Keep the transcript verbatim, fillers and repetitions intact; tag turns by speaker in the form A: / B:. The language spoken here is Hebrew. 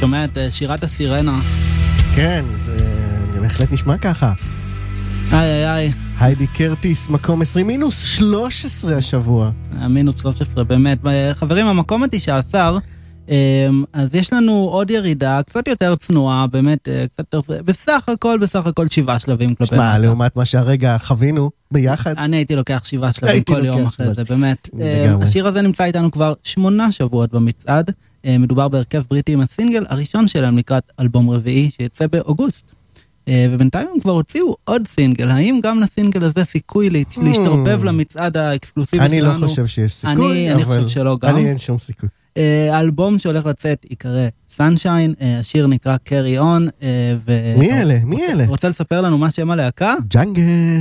A: שומע את שירת הסירנה.
B: כן, זה בהחלט נשמע ככה.
A: איי איי איי.
B: היידי קרטיס, מקום עשרים, מינוס שלוש עשרה השבוע.
A: מינוס שלוש עשרה, באמת. חברים, המקום ה-תשע עשר, אז יש לנו עוד ירידה, קצת יותר צנועה, באמת, קצת יותר, בסך הכל, בסך הכל שבעה שלבים כלפי.
B: שמע, לעומת מה שהרגע חווינו ביחד.
A: אני הייתי לוקח שבעה שלבים כל יום אחרי זה, באמת. השיר הזה נמצא איתנו כבר שמונה שבועות במצעד, מדובר בהרכב בריטי עם הסינגל הראשון שלהם לקראת אלבום רביעי שיצא באוגוסט. ובינתיים הם כבר הוציאו עוד סינגל. האם גם לסינגל הזה סיכוי להשתרבב למצעד האקסקלוסיבי שלנו?
B: אני לא חושב שיש סיכוי,
A: אני חושב שלא גם.
B: אני אין שום סיכוי.
A: האלבום שהולך לצאת יקרא Sunshine, השיר נקרא Carry On.
B: מי אלה? מי אלה?
A: רוצה לספר לנו מה שם הלהקה?
B: ג'אנגל.